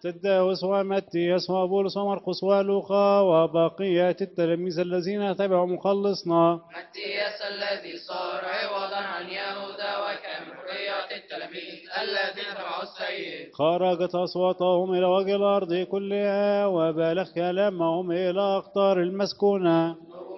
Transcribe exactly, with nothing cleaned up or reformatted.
تداوس ومتياس وبولس ومرقس ولوقا وبقية التلاميذ الذين تبعوا مخلصنا. متياس الذي صار عوضا عن يهوذا وكان من حرية التلاميذ الذين تبعوا السيد. خرجت أصواتهم إلى وجه الأرض كلها وبلغ كلامهم إلى أقطار المسكونة.